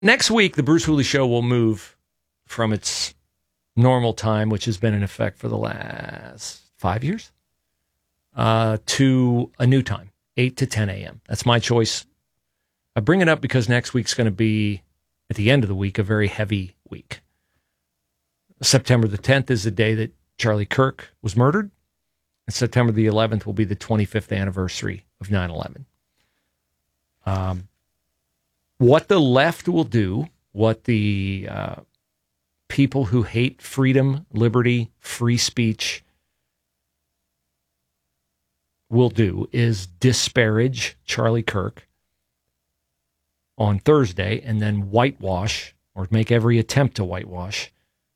next week, the Bruce Hooley Show will move from its normal time, which has been in effect for the last 5 years, to a new time, 8 to 10 a.m. That's my choice. I bring it up because next week's going to be, at the end of the week, a very heavy week. September the 10th is the day that Charlie Kirk was murdered. And September the 11th will be the 25th anniversary of 9/11. What the left will do, what the people who hate freedom, liberty, free speech will do is disparage Charlie Kirk on Thursday and then whitewash, or make every attempt to whitewash,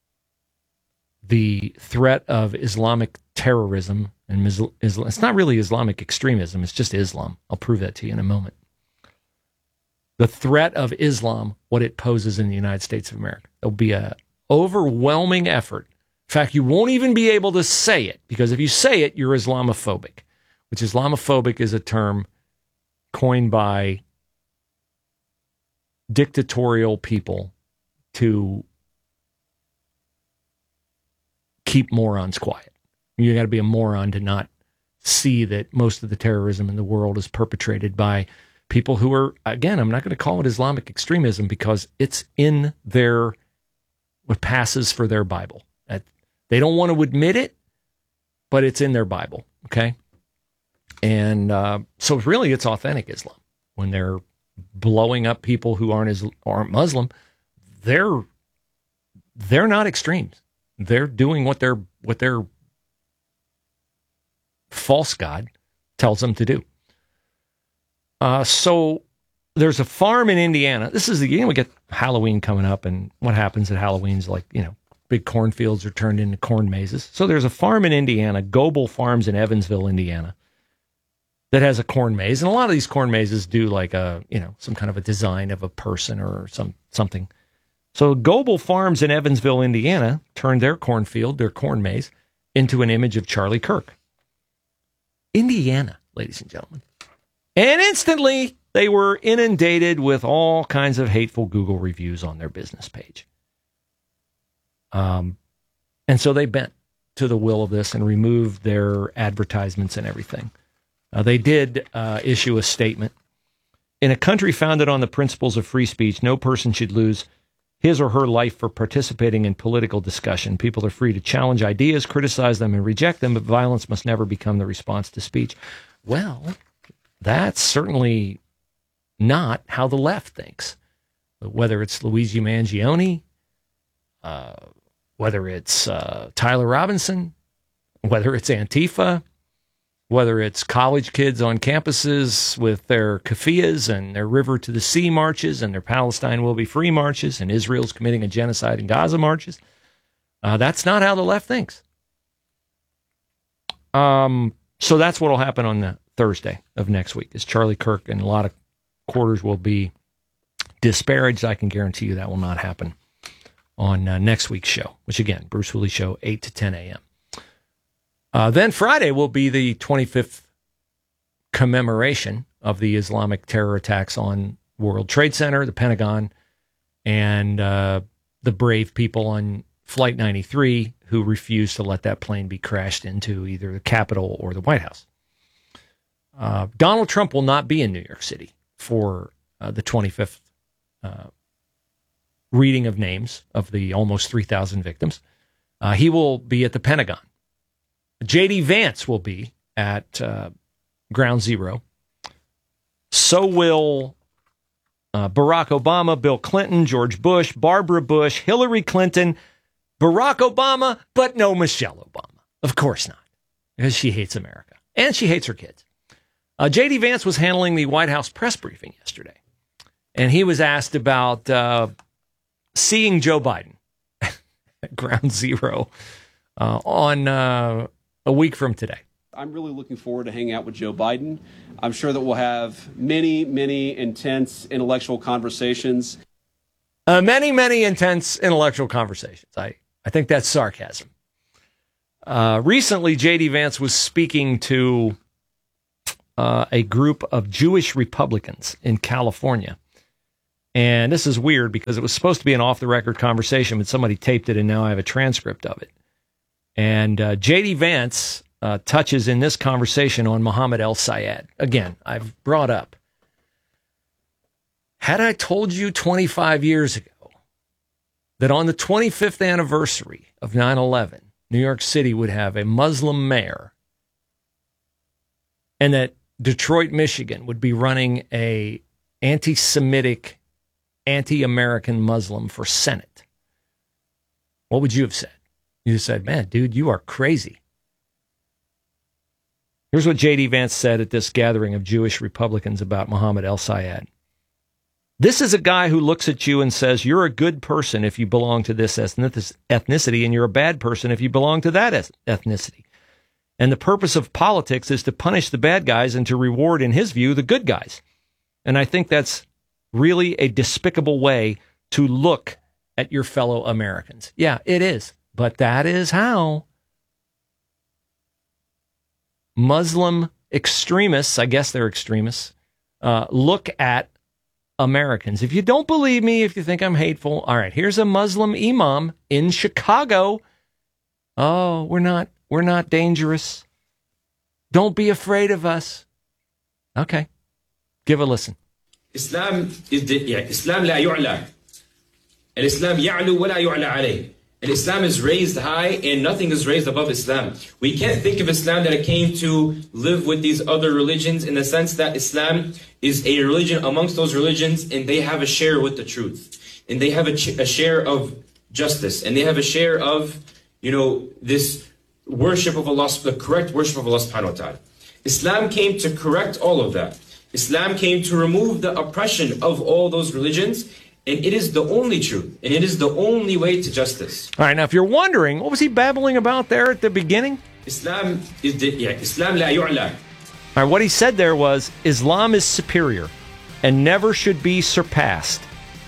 the threat of Islamic terrorism and Islam. It's not really Islamic extremism, it's just Islam. I'll prove that to you in a moment. The threat of Islam, what it poses in the United States of America. There'll be an overwhelming effort. In fact, you won't even be able to say it, because if you say it, you're Islamophobic, which Islamophobic is a term coined by dictatorial people to keep morons quiet. You got to be a moron to not see that most of the terrorism in the world is perpetrated by people who are, again, I'm not going to call it Islamic extremism because it's in what passes for their Bible. They don't want to admit it, but it's in their Bible, okay? And so really it's authentic Islam. When they're blowing up people who aren't Muslim, they're not extremes. They're doing what their false God tells them to do. So there's a farm in Indiana. This is we get Halloween coming up, and what happens at Halloween's big cornfields are turned into corn mazes. So there's a farm in Indiana, Goebel Farms in Evansville, Indiana, that has a corn maze. And a lot of these corn mazes do some kind of a design of a person or something. So Goebel Farms in Evansville, Indiana, turned their cornfield, their corn maze, into an image of Charlie Kirk. Indiana, ladies and gentlemen. And instantly, they were inundated with all kinds of hateful Google reviews on their business page. And so they bent to the will of this and removed their advertisements and everything. They did issue a statement. In a country founded on the principles of free speech, no person should lose his or her life for participating in political discussion. People are free to challenge ideas, criticize them, and reject them, but violence must never become the response to speech. Well, that's certainly not how the left thinks. Whether it's Luigi Mangione, whether it's Tyler Robinson, whether it's Antifa, whether it's college kids on campuses with their keffiyehs and their River to the Sea marches and their Palestine will be free marches and Israel's committing a genocide in Gaza marches. That's not how the left thinks. So that's what will happen on the Thursday of next week, is Charlie Kirk and a lot of quarters will be disparaged. I can guarantee you that will not happen on next week's show, which again, Bruce Hooley Show, 8 to 10 a.m. Then Friday will be the 25th commemoration of the Islamic terror attacks on World Trade Center, the Pentagon, and the brave people on Flight 93 who refused to let that plane be crashed into either the Capitol or the White House. Donald Trump will not be in New York City for the 25th reading of names of the almost 3,000 victims. He will be at the Pentagon. J.D. Vance will be at Ground Zero. So will Barack Obama, Bill Clinton, George Bush, Barbara Bush, Hillary Clinton, Barack Obama, but no Michelle Obama. Of course not, because she hates America and she hates her kids. J.D. Vance was handling the White House press briefing yesterday, and he was asked about seeing Joe Biden at Ground Zero on a week from today. I'm really looking forward to hanging out with Joe Biden. I'm sure that we'll have many, many intense intellectual conversations. Many intense intellectual conversations. I think that's sarcasm. Recently, J.D. Vance was speaking to a group of Jewish Republicans in California. And this is weird because it was supposed to be an off-the-record conversation, but somebody taped it, and now I have a transcript of it. And J.D. Vance touches in this conversation on Mohammed El-Sayed. Again, I've brought up, had I told you 25 years ago that on the 25th anniversary of 9/11, New York City would have a Muslim mayor, and that Detroit, Michigan would be running a anti-Semitic, anti-American Muslim for Senate, what would you have said? You said, man, dude, you are crazy. Here's what J.D. Vance said at this gathering of Jewish Republicans about Mohammed El-Sayed. This is a guy who looks at you and says, you're a good person if you belong to this ethnicity, and you're a bad person if you belong to that ethnicity. And the purpose of politics is to punish the bad guys and to reward, in his view, the good guys. And I think that's really a despicable way to look at your fellow Americans. Yeah, it is. But that is how Muslim extremists, I guess they're extremists, look at Americans. If you don't believe me, if you think I'm hateful, all right, here's a Muslim imam in Chicago. Oh, we're not dangerous. Don't be afraid of us. Okay, give a listen. Islam Islam لا يعلى. الإسلام يعلو ولا يعلى عليه. And Islam is raised high and nothing is raised above Islam. We can't think of Islam that it came to live with these other religions in the sense that Islam is a religion amongst those religions and they have a share with the truth. And they have a share of justice. And they have a share of, this worship of Allah, the correct worship of Allah subhanahu wa ta'ala. Islam came to correct all of that. Islam came to remove the oppression of all those religions. And it is the only truth, and it is the only way to justice. All right, now if you're wondering, what was he babbling about there at the beginning? Islam Islam لا يعلى. All right, what he said there was, Islam is superior and never should be surpassed.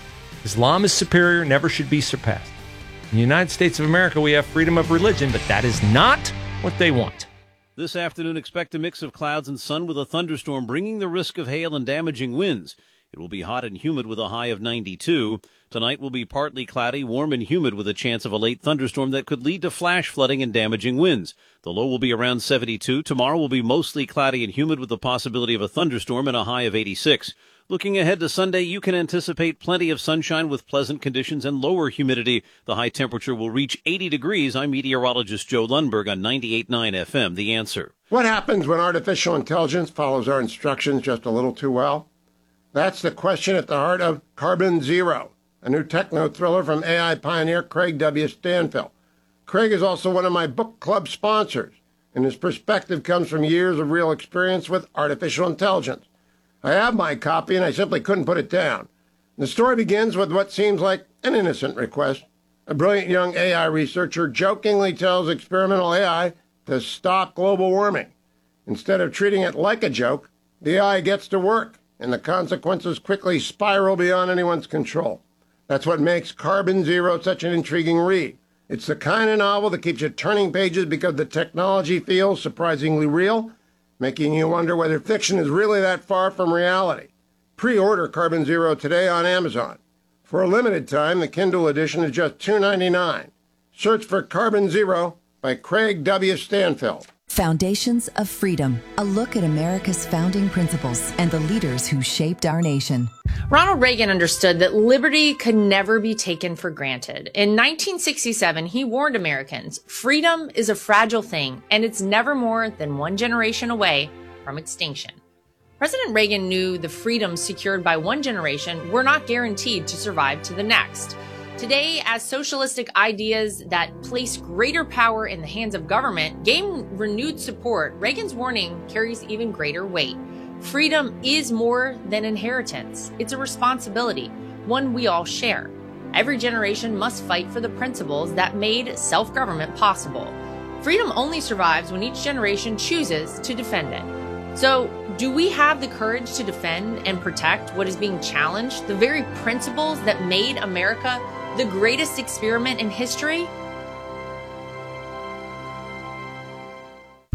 Islam is superior, never should be surpassed. In the United States of America, we have freedom of religion, but that is not what they want. This afternoon, expect a mix of clouds and sun with a thunderstorm bringing the risk of hail and damaging winds. It will be hot and humid with a high of 92. Tonight will be partly cloudy, warm and humid with a chance of a late thunderstorm that could lead to flash flooding and damaging winds. The low will be around 72. Tomorrow will be mostly cloudy and humid with the possibility of a thunderstorm and a high of 86. Looking ahead to Sunday, you can anticipate plenty of sunshine with pleasant conditions and lower humidity. The high temperature will reach 80 degrees. I'm meteorologist Joe Lundberg on 98.9 FM. The Answer. What happens when artificial intelligence follows our instructions just a little too well? That's the question at the heart of Carbon Zero, a new techno-thriller from AI pioneer Craig W. Stanfill. Craig is also one of my book club sponsors, and his perspective comes from years of real experience with artificial intelligence. I have my copy, and I simply couldn't put it down. The story begins with what seems like an innocent request. A brilliant young AI researcher jokingly tells experimental AI to stop global warming. Instead of treating it like a joke, the AI gets to work, and the consequences quickly spiral beyond anyone's control. That's what makes Carbon Zero such an intriguing read. It's the kind of novel that keeps you turning pages because the technology feels surprisingly real, making you wonder whether fiction is really that far from reality. Pre-order Carbon Zero today on Amazon. For a limited time, the Kindle edition is just $2.99. Search for Carbon Zero by Craig W. Stanfill. Foundations of Freedom, a look at America's founding principles and the leaders who shaped our nation. Ronald Reagan understood that liberty could never be taken for granted. In 1967, he warned Americans, freedom is a fragile thing, and it's never more than one generation away from extinction. President Reagan knew the freedoms secured by one generation were not guaranteed to survive to the next. Today, as socialistic ideas that place greater power in the hands of government gain renewed support, Reagan's warning carries even greater weight. Freedom is more than inheritance. It's a responsibility, one we all share. Every generation must fight for the principles that made self-government possible. Freedom only survives when each generation chooses to defend it. So, do we have the courage to defend and protect what is being challenged, the very principles that made America the greatest experiment in history?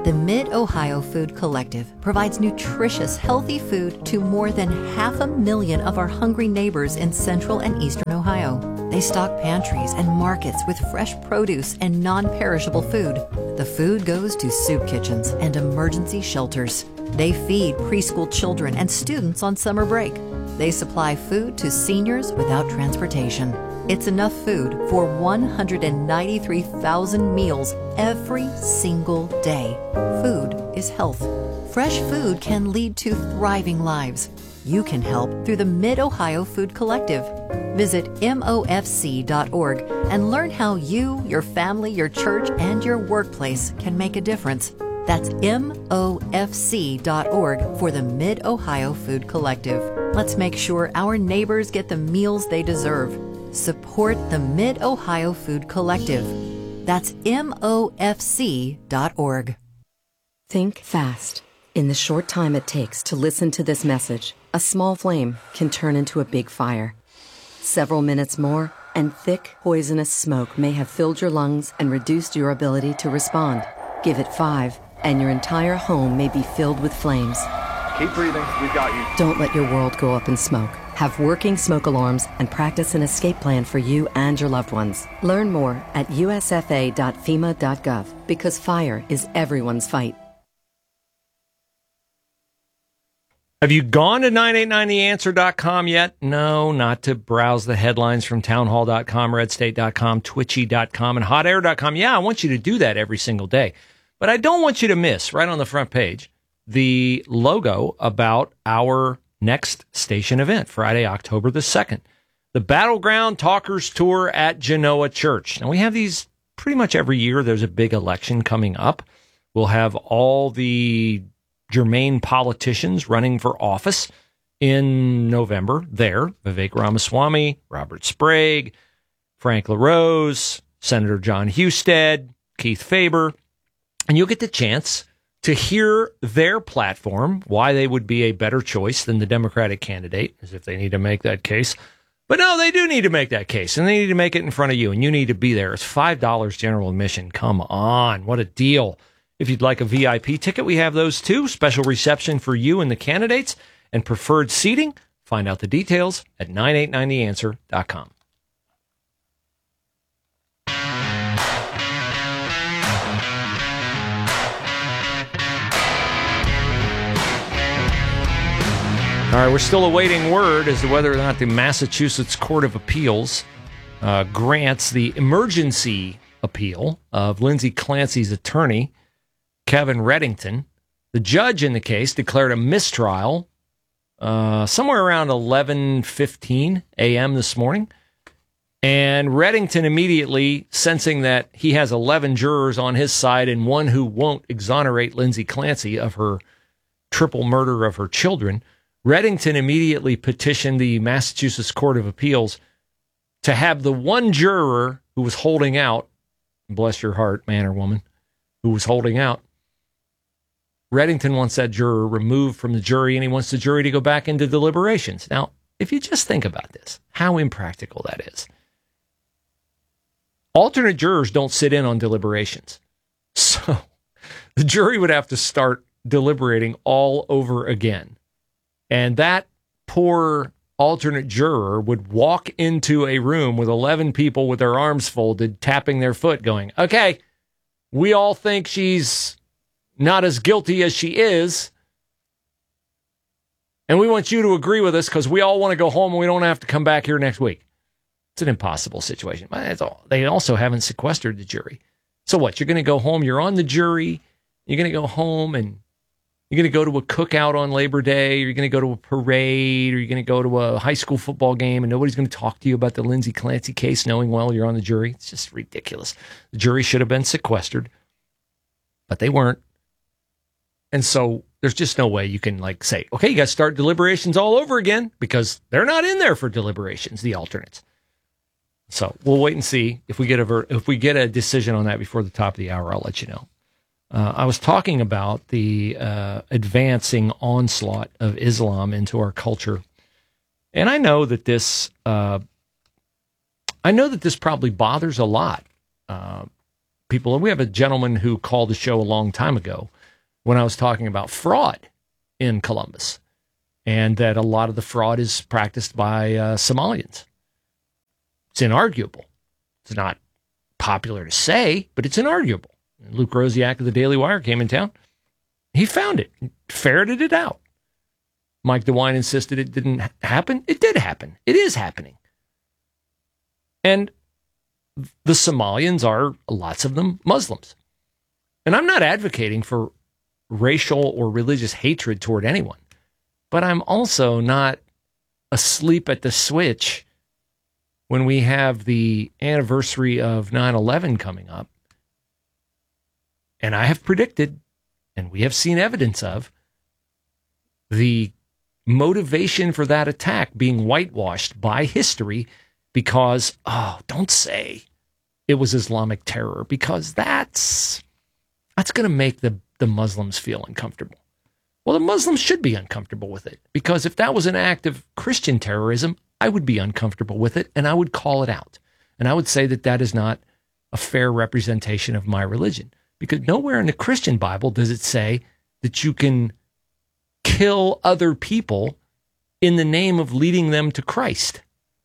The Mid-Ohio Food Collective provides nutritious, healthy food to more than 500,000 of our hungry neighbors in central and eastern Ohio. They stock pantries and markets with fresh produce and non-perishable food. The food goes to soup kitchens and emergency shelters. They feed preschool children and students on summer break. They supply food to seniors without transportation. It's enough food for 193,000 meals every single day. Food is health. Fresh food can lead to thriving lives. You can help through the Mid-Ohio Food Collective. Visit MOFC.org and learn how you, your family, your church, and your workplace can make a difference. That's MOFC.org for the Mid-Ohio Food Collective. Let's make sure our neighbors get the meals they deserve. Support the Mid-Ohio Food Collective. That's MOFC.org. Think fast. In the short time it takes to listen to this message, a small flame can turn into a big fire. Several minutes more, and thick, poisonous smoke may have filled your lungs and reduced your ability to respond. Give it 5, and your entire home may be filled with flames. Keep breathing. We've got you. Don't let your world go up in smoke. Have working smoke alarms and practice an escape plan for you and your loved ones. Learn more at usfa.fema.gov because fire is everyone's fight. Have you gone to 989theanswer.com yet? No, not to browse the headlines from townhall.com, redstate.com, twitchy.com, and hotair.com. Yeah, I want you to do that every single day. But I don't want you to miss, right on the front page, the logo about our next station event, Friday, October the 2nd. The Battleground Talkers Tour at Genoa Church. Now, we have these pretty much every year. There's a big election coming up. We'll have all the germane politicians running for office in November there. Vivek Ramaswamy, Robert Sprague, Frank LaRose, Senator John Husted, Keith Faber. And you'll get the chance to hear their platform, why they would be a better choice than the Democratic candidate, as if they need to make that case. But no, they do need to make that case, and they need to make it in front of you, and you need to be there. It's $5 general admission. Come on. What a deal. If you'd like a VIP ticket, we have those too. Special reception for you and the candidates and preferred seating. Find out the details at 989theanswer.com. All right, we're still awaiting word as to whether or not the Massachusetts Court of Appeals grants the emergency appeal of Lindsay Clancy's attorney, Kevin Reddington. The judge in the case declared a mistrial somewhere around 11:15 a.m. this morning. And Reddington immediately, sensing that he has 11 jurors on his side and one who won't exonerate Lindsay Clancy of her triple murder of her children, Reddington immediately petitioned the Massachusetts Court of Appeals to have the one juror who was holding out, bless your heart, man or woman, who was holding out. Reddington wants that juror removed from the jury, and he wants the jury to go back into deliberations. Now, if you just think about this, how impractical that is. Alternate jurors don't sit in on deliberations. So the jury would have to start deliberating all over again. And that poor alternate juror would walk into a room with 11 people with their arms folded, tapping their foot, going, okay, we all think she's not as guilty as she is, and we want you to agree with us because we all want to go home and we don't have to come back here next week. It's an impossible situation. They also haven't sequestered the jury. So what? You're going to go home, you're on the jury, you're going to go home and you're going to go to a cookout on Labor Day, or you're going to go to a parade, or you're going to go to a high school football game, and nobody's going to talk to you about the Lindsay Clancy case, knowing well you're on the jury. It's just ridiculous. The jury should have been sequestered, but they weren't. And so there's just no way you can say, okay, you got to start deliberations all over again, because they're not in there for deliberations, the alternates. So we'll wait and see if we get a decision on that before the top of the hour. I'll let you know. I was talking about the advancing onslaught of Islam into our culture, and I know that this probably bothers a lot people. We have a gentleman who called the show a long time ago when I was talking about fraud in Columbus, and that a lot of the fraud is practiced by Somalians. It's inarguable. It's not popular to say, but it's inarguable. Luke Rosiak of the Daily Wire came in town. He found it, ferreted it out. Mike DeWine insisted it didn't happen. It did happen. It is happening. And the Somalians are, lots of them, Muslims. And I'm not advocating for racial or religious hatred toward anyone, but I'm also not asleep at the switch when we have the anniversary of 9/11 coming up. And I have predicted, and we have seen evidence of, the motivation for that attack being whitewashed by history because, don't say it was Islamic terror, because that's going to make the Muslims feel uncomfortable. Well, the Muslims should be uncomfortable with it, because if that was an act of Christian terrorism, I would be uncomfortable with it, and I would call it out. And I would say that that is not a fair representation of my religion, because nowhere in the Christian Bible does it say that you can kill other people in the name of leading them to Christ.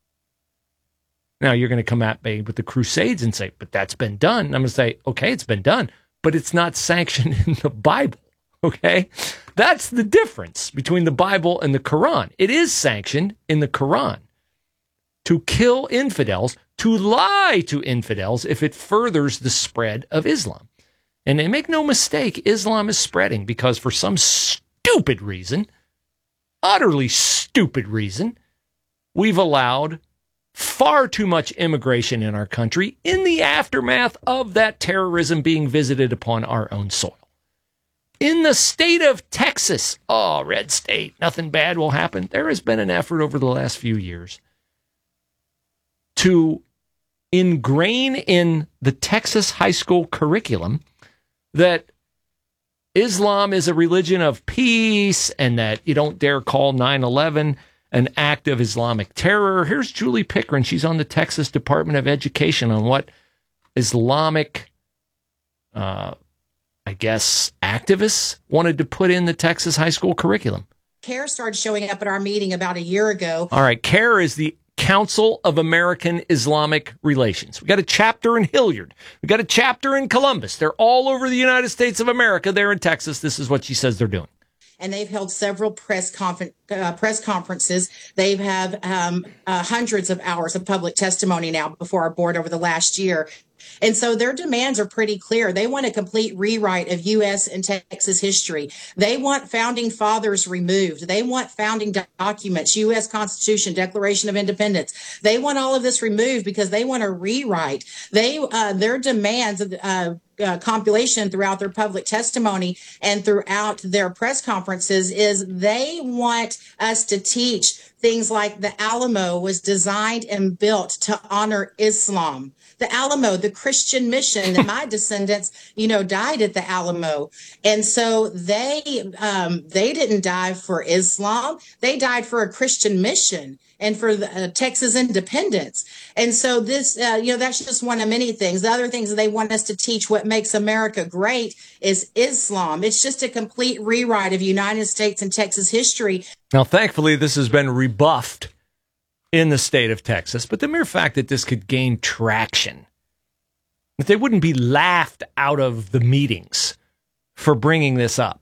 Now, you're going to come at me with the Crusades and say, but that's been done. And I'm going to say, okay, it's been done, but it's not sanctioned in the Bible, okay? That's the difference between the Bible and the Quran. It is sanctioned in the Quran to kill infidels, to lie to infidels if it furthers the spread of Islam. And make no mistake, Islam is spreading because for some stupid reason, utterly stupid reason, we've allowed far too much immigration in our country in the aftermath of that terrorism being visited upon our own soil. In the state of Texas, red state, nothing bad will happen. There has been an effort over the last few years to ingrain in the Texas high school curriculum that Islam is a religion of peace and that you don't dare call 9/11 an act of Islamic terror. Here's Julie Pickering. She's on the Texas Department of Education on what Islamic, activists wanted to put in the Texas high school curriculum. CARE started showing up at our meeting about a year ago. All right, CARE is the Council of American Islamic Relations. We got a chapter in Hilliard. We got a chapter in Columbus. They're all over the United States of America. They're in Texas. This is what she says they're doing. And they've held several press conferences. They've had hundreds of hours of public testimony now before our board over the last year. And so their demands are pretty clear. They want a complete rewrite of U.S. and Texas history. They want founding fathers removed. They want founding documents, U.S. Constitution, Declaration of Independence. They want all of this removed because they want a rewrite. Their demands compilation throughout their public testimony and throughout their press conferences is they want us to teach things like the Alamo was designed and built to honor Islam. The Alamo, the Christian mission that my descendants, died at the Alamo. And so they didn't die for Islam. They died for a Christian mission and for the, Texas independence. And so this, that's just one of many things. The other things that they want us to teach what makes America great is Islam. It's just a complete rewrite of United States and Texas history. Now, thankfully, this has been rebuffed in the state of Texas, but the mere fact that this could gain traction, that they wouldn't be laughed out of the meetings for bringing this up.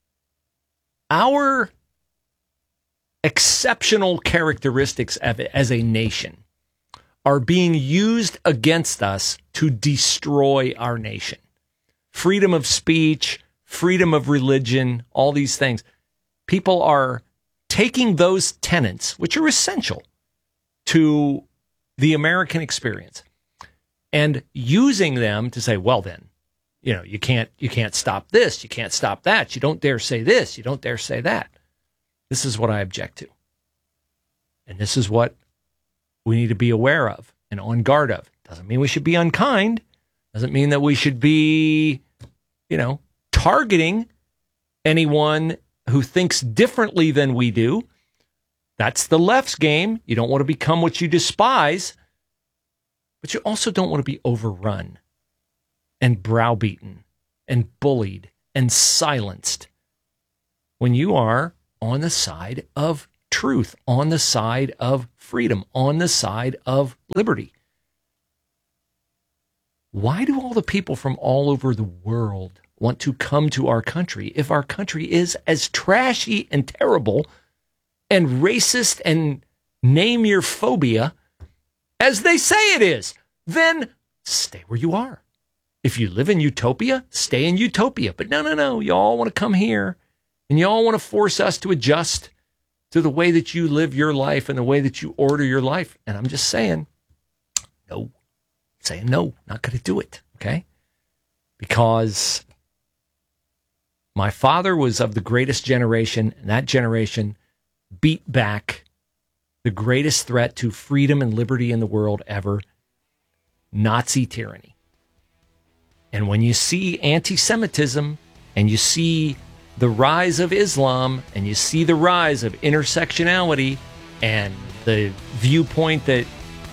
Our exceptional characteristics as a nation are being used against us to destroy our nation. Freedom of speech, freedom of religion, all these things. People are taking those tenets, which are essential to the American experience, and using them to say, well, then, you can't stop this, you can't stop that, you don't dare say this, you don't dare say that. This is what I object to. And this is what we need to be aware of and on guard of. Doesn't mean we should be unkind. Doesn't mean that we should be, targeting anyone who thinks differently than we do. That's the left's game. You don't want to become what you despise, but you also don't want to be overrun and browbeaten and bullied and silenced when you are on the side of truth, on the side of freedom, on the side of liberty. Why do all the people from all over the world want to come to our country if our country is as trashy and terrible and racist and name your phobia as they say it is? Then stay where you are. If you live in utopia, stay in utopia. But no. You all want to come here and you all want to force us to adjust to the way that you live your life and the way that you order your life. And I'm just saying, no. Saying no, not going to do it, okay? Because my father was of the greatest generation, and that generation beat back the greatest threat to freedom and liberty in the world ever, Nazi tyranny. And when you see anti-Semitism, and you see the rise of Islam, and you see the rise of intersectionality, and the viewpoint that,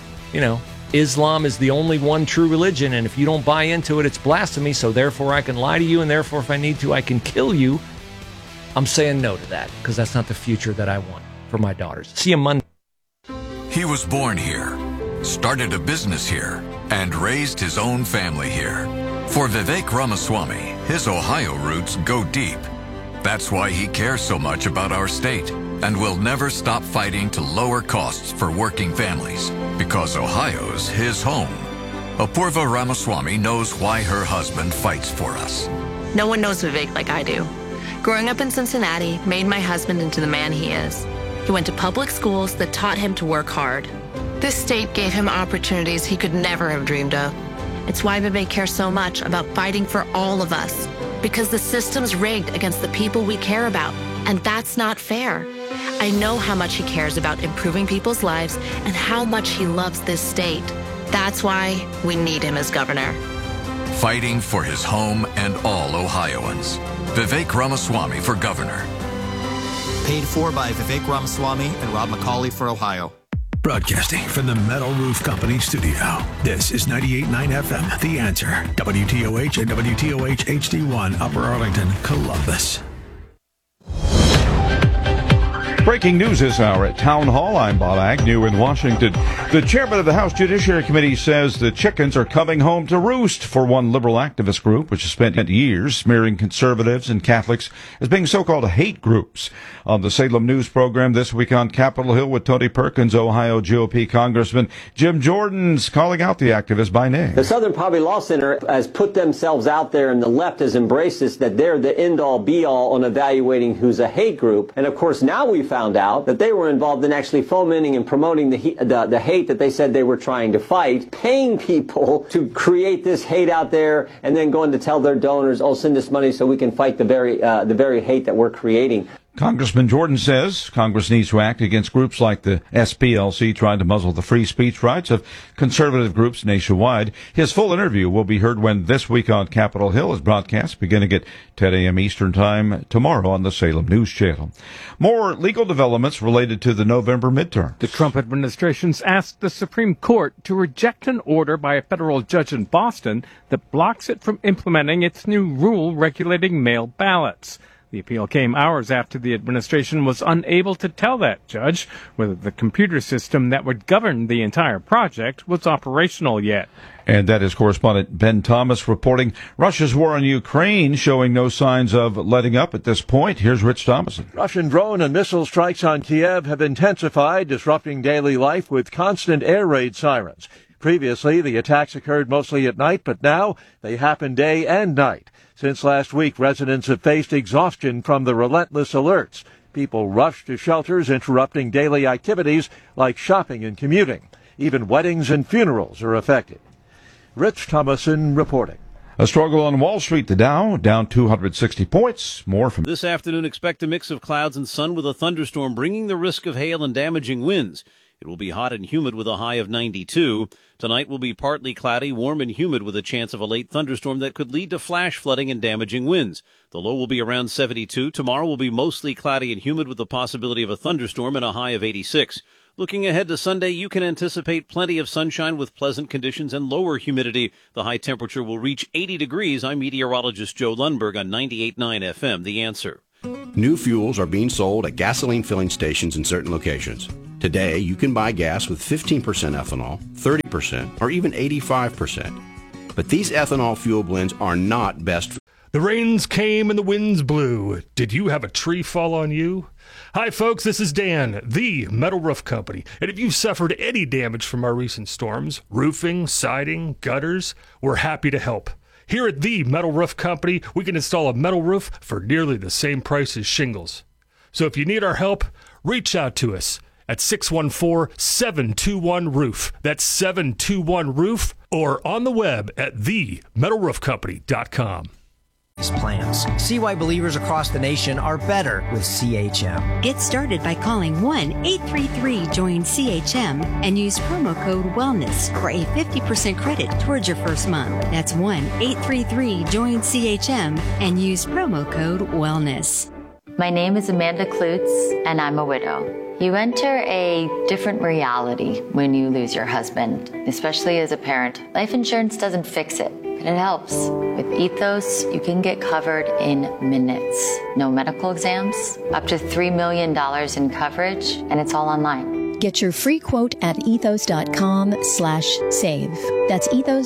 Islam is the only one true religion, and if you don't buy into it, it's blasphemy, so therefore I can lie to you, and therefore if I need to, I can kill you. I'm saying no to that, because that's not the future that I want for my daughters. See you Monday. He was born here, started a business here, and raised his own family here. For Vivek Ramaswamy, his Ohio roots go deep. That's why he cares so much about our state and will never stop fighting to lower costs for working families, because Ohio's his home. Apurva Ramaswamy knows why her husband fights for us. No one knows Vivek like I do. Growing up in Cincinnati made my husband into the man he is. He went to public schools that taught him to work hard. This state gave him opportunities he could never have dreamed of. It's why Vivek cares so much about fighting for all of us, because the system's rigged against the people we care about, and that's not fair. I know how much he cares about improving people's lives and how much he loves this state. That's why we need him as governor. Fighting for his home and all Ohioans. Vivek Ramaswamy for governor. Paid for by Vivek Ramaswamy and Rob McCauley for Ohio. Broadcasting from the Metal Roof Company studio. This is 98.9 FM, The Answer. WTOH and WTOH HD1, Upper Arlington, Columbus. Breaking news this hour at Town Hall. I'm Bob Agnew in Washington. The chairman of the House Judiciary Committee says the chickens are coming home to roost for one liberal activist group, which has spent years smearing conservatives and Catholics as being so-called hate groups. On the Salem News program this week on Capitol Hill with Tony Perkins, Ohio GOP Congressman Jim Jordan's calling out the activists by name. The Southern Poverty Law Center has put themselves out there, and the left has embraced this, that they're the end-all, be-all on evaluating who's a hate group. And of course, now we found out that they were involved in actually fomenting and promoting the hate that they said they were trying to fight, paying people to create this hate out there, and then going to tell their donors, "Oh, send us money so we can fight the very hate that we're creating." Congressman Jordan says Congress needs to act against groups like the SPLC trying to muzzle the free speech rights of conservative groups nationwide. His full interview will be heard when This Week on Capitol Hill is broadcast beginning at 10 a.m. Eastern Time tomorrow on the Salem News Channel. More legal developments related to the November midterm. The Trump administration's asked the Supreme Court to reject an order by a federal judge in Boston that blocks it from implementing its new rule regulating mail ballots. The appeal came hours after the administration was unable to tell that judge whether the computer system that would govern the entire project was operational yet. And that is correspondent Ben Thomas reporting Russia's war on Ukraine showing no signs of letting up at this point. Here's Rich Thomason. Russian drone and missile strikes on Kiev have intensified, disrupting daily life with constant air raid sirens. Previously, the attacks occurred mostly at night, but now they happen day and night. Since last week, residents have faced exhaustion from the relentless alerts. People rush to shelters, interrupting daily activities like shopping and commuting. Even weddings and funerals are affected. Rich Thomason reporting. A struggle on Wall Street. The Dow down 260 points. More from this afternoon. Expect a mix of clouds and sun with a thunderstorm, bringing the risk of hail and damaging winds. It will be hot and humid with a high of 92. Tonight will be partly cloudy, warm and humid with a chance of a late thunderstorm that could lead to flash flooding and damaging winds. The low will be around 72. Tomorrow will be mostly cloudy and humid with the possibility of a thunderstorm and a high of 86. Looking ahead to Sunday, you can anticipate plenty of sunshine with pleasant conditions and lower humidity. The high temperature will reach 80 degrees. I'm meteorologist Joe Lundberg on 98.9 FM, The Answer. New fuels are being sold at gasoline filling stations in certain locations. Today, you can buy gas with 15% ethanol, 30%, or even 85%. But these ethanol fuel blends are not best. The rains came and the winds blew. Did you have a tree fall on you? Hi, folks, this is Dan, the Metal Roof Company. And if you've suffered any damage from our recent storms, roofing, siding, gutters, we're happy to help. Here at the Metal Roof Company, we can install a metal roof for nearly the same price as shingles. So if you need our help, reach out to us at 614-721-ROOF. That's 721-ROOF, or on the web at themetalroofcompany.com. Plans. See why believers across the nation are better with CHM. Get started by calling 1-833-JOIN-CHM and use promo code WELLNESS for a 50% credit towards your first month. That's 1-833-JOIN-CHM and use promo code WELLNESS. My name is Amanda Klutz, and I'm a widow. You enter a different reality when you lose your husband, especially as a parent. Life insurance doesn't fix it, but it helps. With Ethos, you can get covered in minutes. No medical exams, up to $3 million in coverage, and it's all online. Get your free quote at ethos.com/save. That's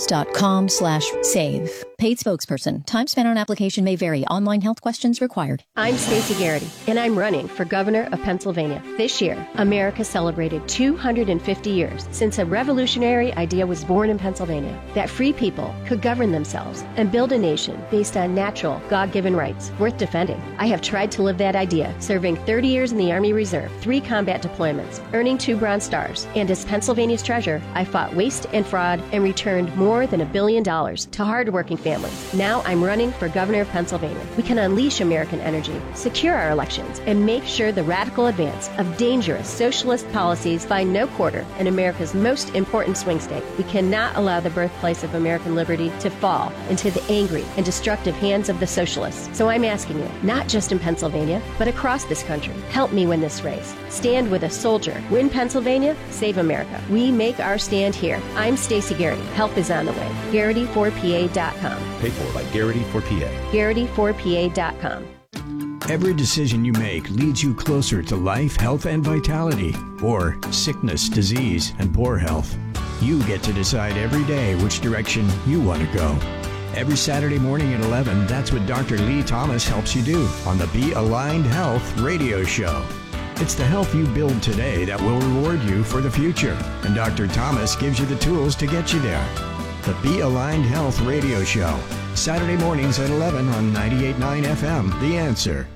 ethos.com/save. Paid spokesperson. Time spent on application may vary. Online health questions required. I'm Stacey Garrity, and I'm running for governor of Pennsylvania. This year, America celebrated 250 years since a revolutionary idea was born in Pennsylvania, that free people could govern themselves and build a nation based on natural, God-given rights worth defending. I have tried to live that idea, serving 30 years in the Army Reserve, 3 combat deployments, earning 2 Bronze Stars, and as Pennsylvania's treasurer, I fought waste and fraud and returned more than $1 billion to hardworking families. Now I'm running for governor of Pennsylvania. We can unleash American energy, secure our elections, and make sure the radical advance of dangerous socialist policies find no quarter in America's most important swing state. We cannot allow the birthplace of American liberty to fall into the angry and destructive hands of the socialists. So I'm asking you, not just in Pennsylvania, but across this country, help me win this race. Stand with a soldier. Win Pennsylvania, save America. We make our stand here. I'm Stacey Garrity. Help is on the way. Garrity4PA.com. Paid for by Garrity4PA. Garrity4PA.com. Every decision you make leads you closer to life, health, and vitality, or sickness, disease, and poor health. You get to decide every day which direction you want to go. Every Saturday morning at 11, that's what Dr. Lee Thomas helps you do on the Be Aligned Health radio show. It's the health you build today that will reward you for the future, and Dr. Thomas gives you the tools to get you there. The Be Aligned Health radio show, Saturday mornings at 11 on 98.9 FM, The Answer.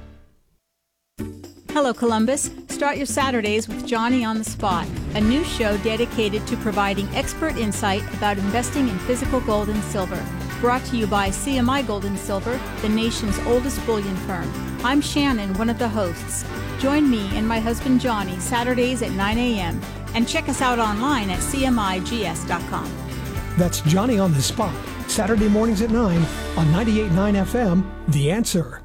Hello, Columbus. Start your Saturdays with Johnny on the Spot, a new show dedicated to providing expert insight about investing in physical gold and silver. Brought to you by CMI Gold and Silver, the nation's oldest bullion firm. I'm Shannon, one of the hosts. Join me and my husband Johnny Saturdays at 9 a.m. and check us out online at cmigs.com. That's Johnny on the Spot, Saturday mornings at 9 on 98.9 FM, The Answer.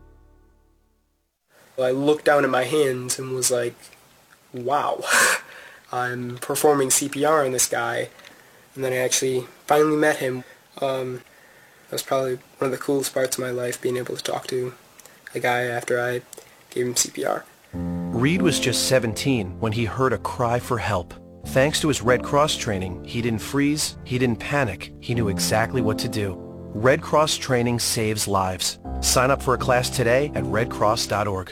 I looked down at my hands and was like, wow, I'm performing CPR on this guy. And then I actually finally met him. That was probably one of the coolest parts of my life, being able to talk to a guy after I gave him CPR. Reed was just 17 when he heard a cry for help. Thanks to his Red Cross training, he didn't freeze, he didn't panic, he knew exactly what to do. Red Cross training saves lives. Sign up for a class today at redcross.org.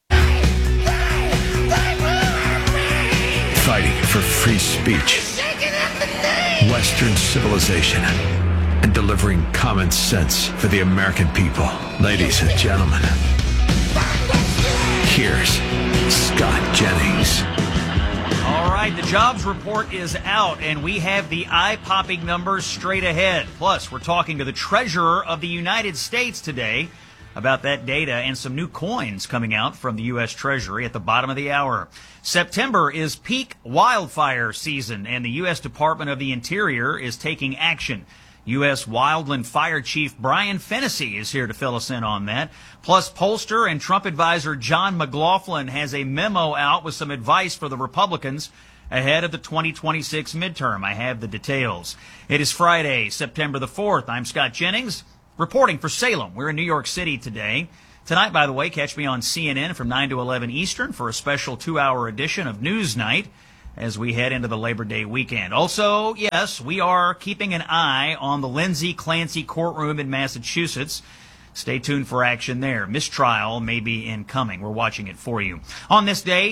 Fighting for free speech, Western civilization, and delivering common sense for the American people. Ladies and gentlemen, here's Scott Jennings. All right, the jobs report is out, and we have the eye-popping numbers straight ahead. Plus, we're talking to the Treasurer of the United States today about that data and some new coins coming out from the U.S. Treasury at the bottom of the hour. September is peak wildfire season, and the U.S. Department of the Interior is taking action. U.S. Wildland Fire Chief Brian Fennessy is here to fill us in on that. Plus, pollster and Trump advisor John McLaughlin has a memo out with some advice for the Republicans ahead of the 2026 midterm. I have the details. It is Friday, September the 4th. I'm Scott Jennings, reporting for Salem. We're in New York City today. Tonight, by the way, catch me on CNN from 9 to 11 Eastern for a special 2-hour edition of News Night as we head into the Labor Day weekend. Also, yes, we are keeping an eye on the Lindsay Clancy courtroom in Massachusetts. Stay tuned for action there. Mistrial may be incoming. We're watching it for you. On this day,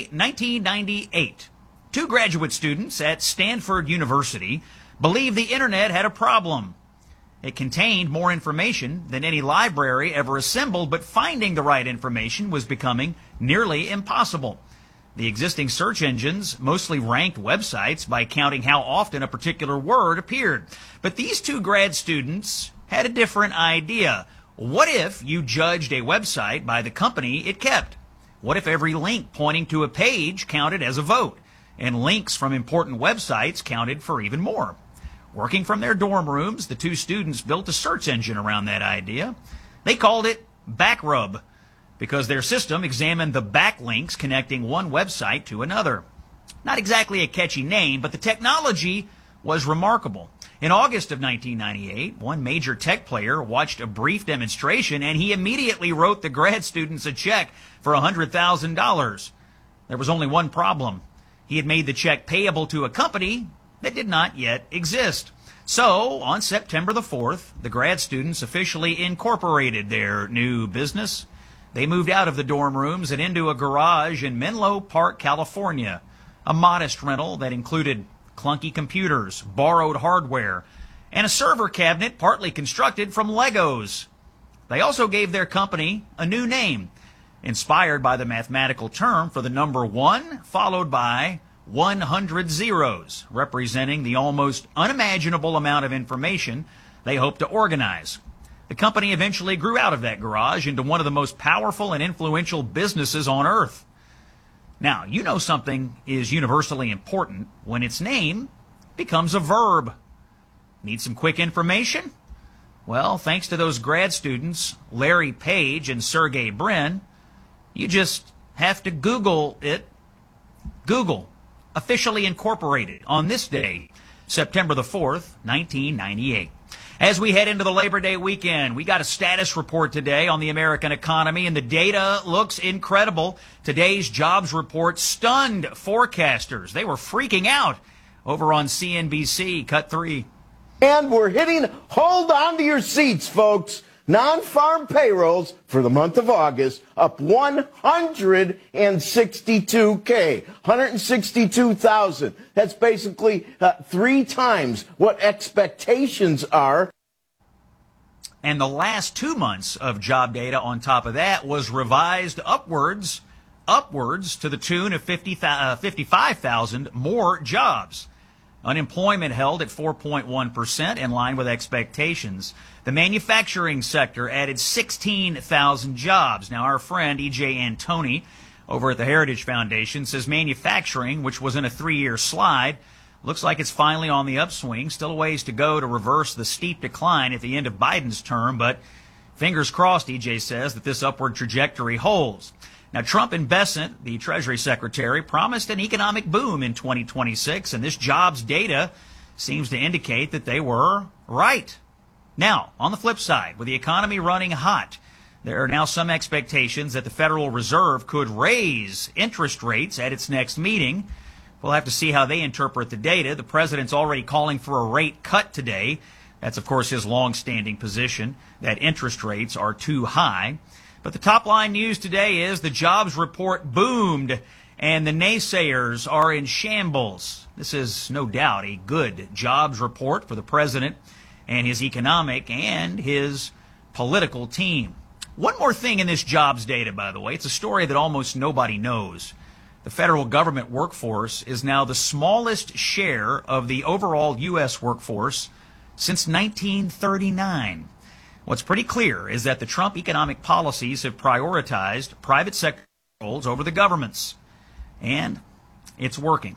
1998, 2 graduate students at Stanford University believed the internet had a problem. It contained more information than any library ever assembled, but finding the right information was becoming nearly impossible. The existing search engines mostly ranked websites by counting how often a particular word appeared. But these 2 grad students had a different idea. What if you judged a website by the company it kept? What if every link pointing to a page counted as a vote, and links from important websites counted for even more? Working from their dorm rooms, the 2 students built a search engine around that idea. They called it Backrub because their system examined the backlinks connecting one website to another. Not exactly a catchy name, but the technology was remarkable. In August of 1998, one major tech player watched a brief demonstration, and he immediately wrote the grad students a check for $100,000. There was only one problem. He had made the check payable to a company that did not yet exist. So, on September the 4th, the grad students officially incorporated their new business. They moved out of the dorm rooms and into a garage in Menlo Park, California, a modest rental that included clunky computers, borrowed hardware, and a server cabinet partly constructed from Legos. They also gave their company a new name, inspired by the mathematical term for the number 1, followed by 100 zeros, representing the almost unimaginable amount of information they hoped to organize. The company eventually grew out of that garage into one of the most powerful and influential businesses on earth. Now, you know something is universally important when its name becomes a verb. Need some quick information? Well, thanks to those grad students, Larry Page and Sergey Brin, you just have to Google it. Google, officially incorporated on this day, September the 4th, 1998. As we head into the Labor Day weekend, we got a status report today on the American economy, and the data looks incredible. Today's jobs report stunned forecasters. They were freaking out over on CNBC. Cut 3. And we're hitting, hold on to your seats, folks. Non-farm payrolls for the month of August up 162K, 162,000. That's basically 3 times what expectations are. And the last 2 months of job data on top of that was revised upwards to the tune of 55,000 more jobs. Unemployment held at 4.1%, in line with expectations. The manufacturing sector added 16,000 jobs. Now, our friend E.J. Antoni over at the Heritage Foundation says manufacturing, which was in a 3-year slide, looks like it's finally on the upswing. Still a ways to go to reverse the steep decline at the end of Biden's term, but fingers crossed, E.J. says, that this upward trajectory holds. Now, Trump and Bessent, the Treasury Secretary, promised an economic boom in 2026, and this jobs data seems to indicate that they were right. Now, on the flip side, with the economy running hot, there are now some expectations that the Federal Reserve could raise interest rates at its next meeting. We'll have to see how they interpret the data. The president's already calling for a rate cut today. That's, of course, his long-standing position, that interest rates are too high. But the top-line news today is the jobs report boomed, and the naysayers are in shambles. This is no doubt a good jobs report for the president and his economic and his political team. One more thing in this jobs data, by the way. It's a story that almost nobody knows. The federal government workforce is now the smallest share of the overall U.S. workforce since 1939. What's pretty clear is that the Trump economic policies have prioritized private sector roles over the government's. And it's working.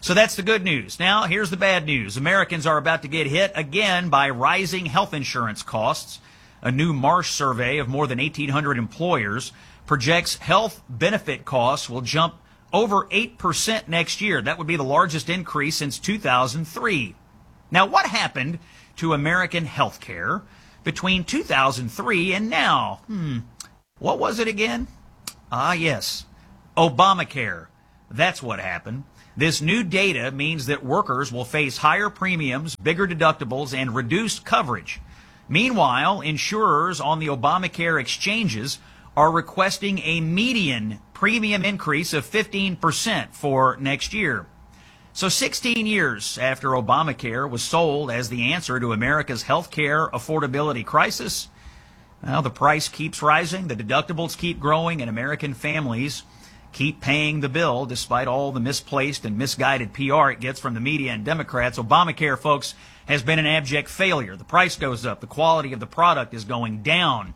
So that's the good news. Now, here's the bad news. Americans are about to get hit again by rising health insurance costs. A new Marsh survey of more than 1,800 employers projects health benefit costs will jump over 8% next year. That would be the largest increase since 2003. Now, what happened to American health care between 2003 and now? What was it again? Ah, yes, Obamacare. That's what happened. This new data means that workers will face higher premiums, bigger deductibles, and reduced coverage. Meanwhile, insurers on the Obamacare exchanges are requesting a median premium increase of 15% for next year. So 16 years after Obamacare was sold as the answer to America's health care affordability crisis, well, the price keeps rising, the deductibles keep growing, and American families keep paying the bill despite all the misplaced and misguided PR it gets from the media and Democrats. Obamacare, folks, has been an abject failure. The price goes up. The quality of the product is going down.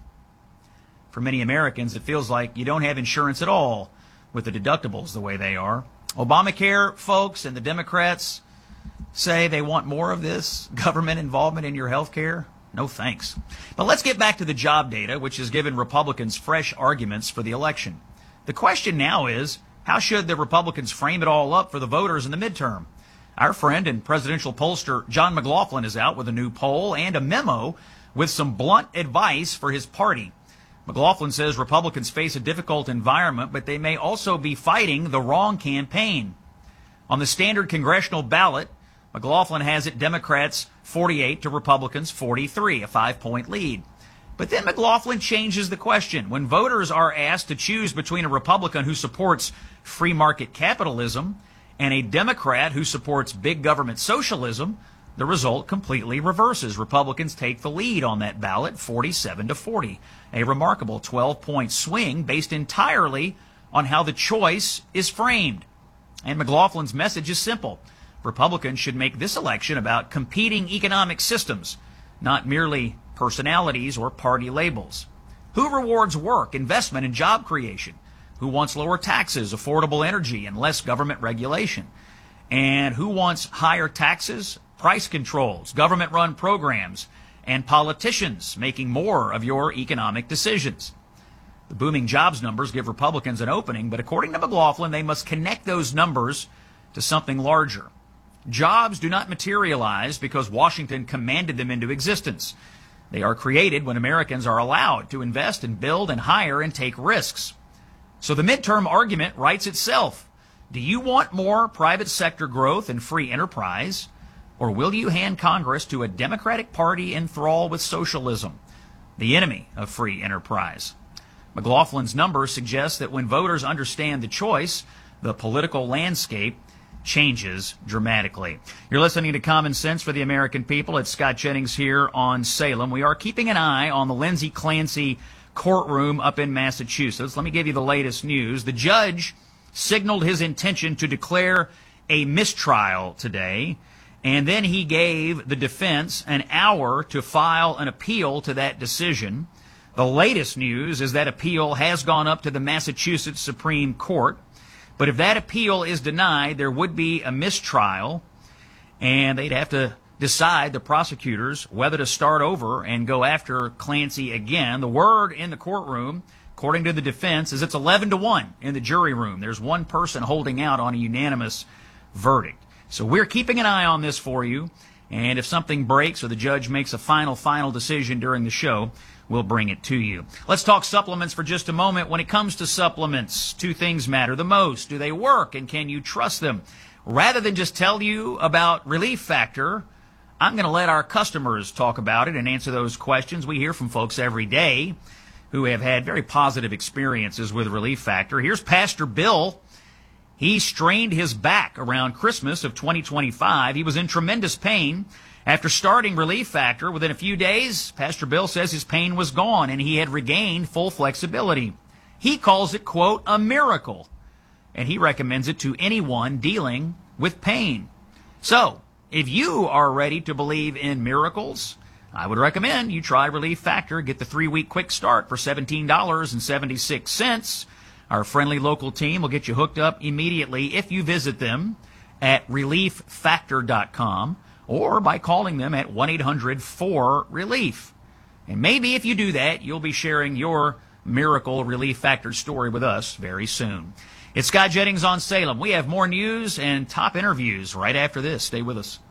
For many Americans, it feels like you don't have insurance at all with the deductibles the way they are. Obamacare, folks, and the Democrats say they want more of this government involvement in your health care. No thanks. But let's get back to the job data, which has given Republicans fresh arguments for the election. The question now is, how should the Republicans frame it all up for the voters in the midterm? Our friend and presidential pollster John McLaughlin is out with a new poll and a memo with some blunt advice for his party. McLaughlin says Republicans face a difficult environment, but they may also be fighting the wrong campaign. On the standard congressional ballot, McLaughlin has it Democrats 48 to Republicans 43, a 5-point lead. But then McLaughlin changes the question. When voters are asked to choose between a Republican who supports free market capitalism and a Democrat who supports big government socialism, the result completely reverses. Republicans take the lead on that ballot, 47 to 40, a remarkable 12-point swing based entirely on how the choice is framed. And McLaughlin's message is simple. Republicans should make this election about competing economic systems, not merely personalities or party labels. Who rewards work, investment, and job creation? Who wants lower taxes, affordable energy, and less government regulation? And who wants higher taxes, price controls, government-run programs, and politicians making more of your economic decisions? The booming jobs numbers give Republicans an opening, but according to McLaughlin, they must connect those numbers to something larger. Jobs do not materialize because Washington commanded them into existence. They are created when Americans are allowed to invest and build and hire and take risks. So the midterm argument writes itself. Do you want more private sector growth and free enterprise, or will you hand Congress to a Democratic Party in thrall with socialism, the enemy of free enterprise? McLaughlin's numbers suggest that when voters understand the choice, the political landscape changes dramatically. You're listening to Common Sense for the American People. It's Scott Jennings here on Salem. We are keeping an eye on the Lindsay Clancy courtroom up in Massachusetts. Let me give you the latest news. The judge signaled his intention to declare a mistrial today, and then he gave the defense an hour to file an appeal to that decision. The latest news is that appeal has gone up to the Massachusetts Supreme Court. But if that appeal is denied, there would be a mistrial, and they'd have to decide, the prosecutors, whether to start over and go after Clancy again. The word in the courtroom, according to the defense, is it's 11-1 in the jury room. There's one person holding out on a unanimous verdict. So we're keeping an eye on this for you, and if something breaks or the judge makes a final decision during the show, we'll bring it to you. Let's talk supplements for just a moment. When it comes to supplements, two things matter the most. Do they work, and can you trust them? Rather than just tell you about Relief Factor, I'm going to let our customers talk about it and answer those questions. We hear from folks every day who have had very positive experiences with Relief Factor. Here's Pastor Bill. He strained his back around Christmas of 2025. He was in tremendous pain. After starting Relief Factor, within a few days, Pastor Bill says his pain was gone and he had regained full flexibility. He calls it, quote, a miracle, and he recommends it to anyone dealing with pain. So, if you are ready to believe in miracles, I would recommend you try Relief Factor. Get the 3-week quick start for $17.76. Our friendly local team will get you hooked up immediately if you visit them at relieffactor.com or by calling them at 1-800-4RELIEF. And maybe if you do that, you'll be sharing your Miracle Relief Factor story with us very soon. It's Scott Jennings on Salem. We have more news and top interviews right after this. Stay with us.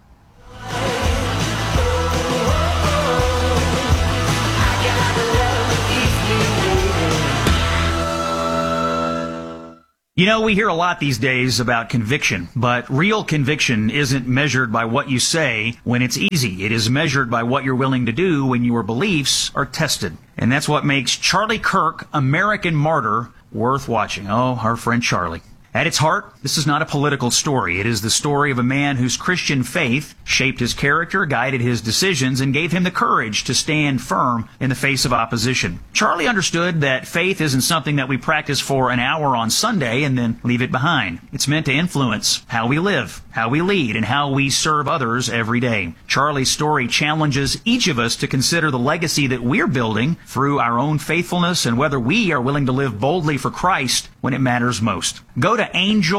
You know, we hear a lot these days about conviction, but real conviction isn't measured by what you say when it's easy. It is measured by what you're willing to do when your beliefs are tested. And that's what makes Charlie Kirk, American Martyr, worth watching. Oh, our friend Charlie. At its heart, this is not a political story. It is the story of a man whose Christian faith shaped his character, guided his decisions, and gave him the courage to stand firm in the face of opposition. Charlie understood that faith isn't something that we practice for an hour on Sunday and then leave it behind. It's meant to influence how we live, how we lead, and how we serve others every day. Charlie's story challenges each of us to consider the legacy that we're building through our own faithfulness and whether we are willing to live boldly for Christ when it matters most. Go to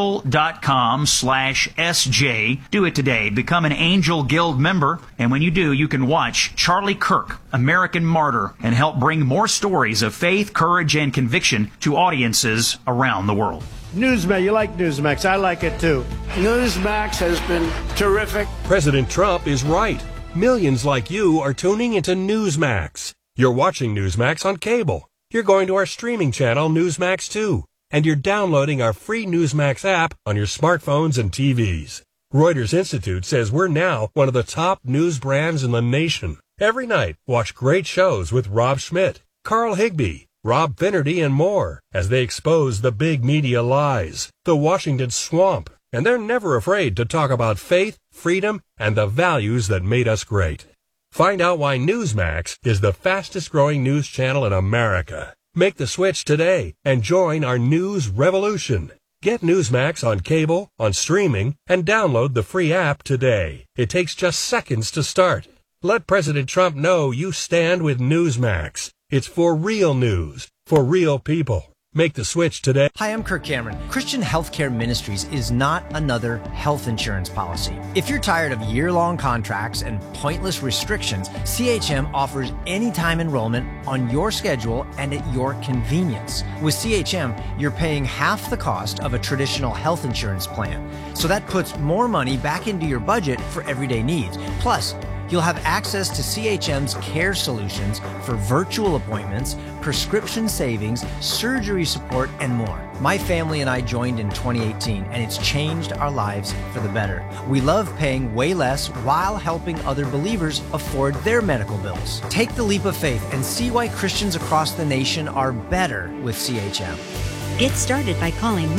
angel.com/SJ. Do it today. Become an Angel Guild member. And when you do, you can watch Charlie Kirk, American Martyr, and help bring more stories of faith, courage, and conviction to audiences around the world. Newsmax, you like Newsmax. I like it too. Newsmax has been terrific. President Trump is right. Millions like you are tuning into Newsmax. You're watching Newsmax on cable. You're going to our streaming channel, Newsmax 2. And you're downloading our free Newsmax app on your smartphones and TVs. Reuters Institute says we're now one of the top news brands in the nation. Every night, watch great shows with Rob Schmidt, Carl Higbie, Rob Finnerty, and more as they expose the big media lies, the Washington swamp, and they're never afraid to talk about faith, freedom, and the values that made us great. Find out why Newsmax is the fastest growing news channel in America. Make the switch today and join our news revolution. Get Newsmax on cable, on streaming, and download the free app today. It takes just seconds to start. Let President Trump know you stand with Newsmax. It's for real news, for real people. Make the switch today. Hi, I'm Kirk Cameron. Christian Healthcare Ministries is not another health insurance policy. If you're tired of year-long contracts and pointless restrictions, CHM offers anytime enrollment on your schedule and at your convenience. With CHM, you're paying half the cost of a traditional health insurance plan. So that puts more money back into your budget for everyday needs. Plus, you'll have access to CHM's care solutions for virtual appointments, prescription savings, surgery support, and more. My family and I joined in 2018, and it's changed our lives for the better. We love paying way less while helping other believers afford their medical bills. Take the leap of faith and see why Christians across the nation are better with CHM. Get started by calling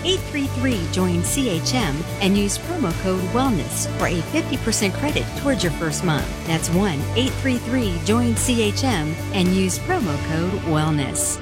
1-833-JOIN-CHM and use promo code WELLNESS for a 50% credit towards your first month. That's 1-833-JOIN-CHM and use promo code WELLNESS.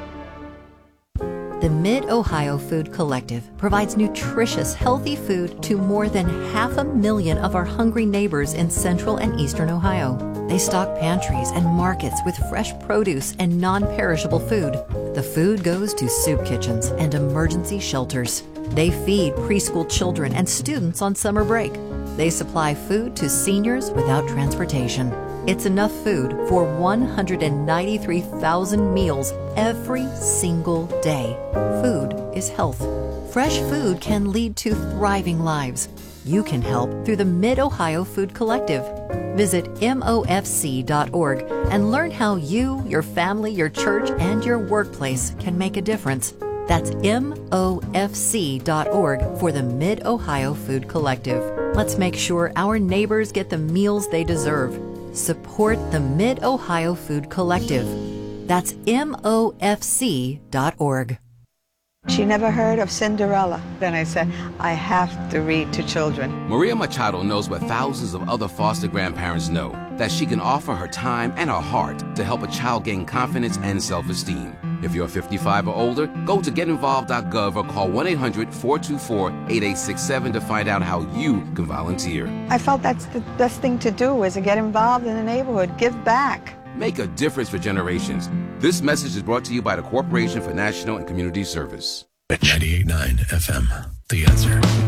The Mid-Ohio Food Collective provides nutritious, healthy food to more than 500,000 of our hungry neighbors in central and eastern Ohio. They stock pantries and markets with fresh produce and non-perishable food. The food goes to soup kitchens and emergency shelters. They feed preschool children and students on summer break. They supply food to seniors without transportation. It's enough food for 193,000 meals every single day. Food is health. Fresh food can lead to thriving lives. You can help through the Mid-Ohio Food Collective. Visit MOFC.org and learn how you, your family, your church, and your workplace can make a difference. That's MOFC.org for the Mid-Ohio Food Collective. Let's make sure our neighbors get the meals they deserve. Support the Mid-Ohio Food Collective. That's MOFC.org. She never heard of Cinderella. Then I said, I have to read to children. Maria Machado knows what thousands of other foster grandparents know, that she can offer her time and her heart to help a child gain confidence and self-esteem. If you're 55 or older, go to getinvolved.gov or call 1-800-424-8867 to find out how you can volunteer. I felt that's the best thing to do, is to get involved in the neighborhood, give back. Make a difference for generations. This message is brought to you by the Corporation for National and Community Service. At 98.9 FM, The Answer.